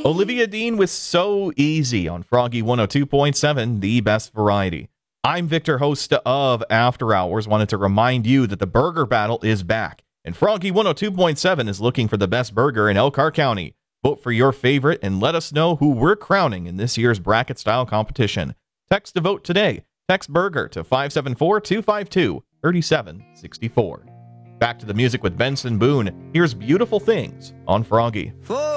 Olivia Dean with So Easy on Froggy 102.7, the best variety. I'm Victor, host of After Hours. Wanted to remind you that the burger battle is back, and Froggy 102.7 is looking for the best burger in Elkhart County. Vote for your favorite and let us know who we're crowning in this year's bracket-style competition. Text to vote today. Text burger to 574-252-3764. Back to the music with Benson Boone. Here's Beautiful Things on Froggy.